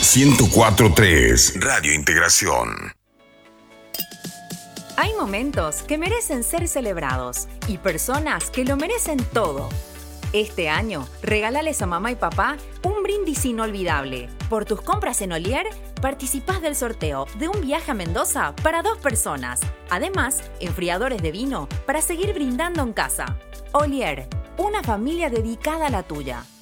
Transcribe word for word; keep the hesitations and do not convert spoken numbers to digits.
ciento cuatro punto tres Radio Integración. Hay momentos que merecen ser celebrados y personas que lo merecen todo. Este año, regálales a mamá y papá un brindis inolvidable. Por tus compras en Olier, participás del sorteo de un viaje a Mendoza para dos personas. Además, enfriadores de vino para seguir brindando en casa. Olier, una familia dedicada a la tuya.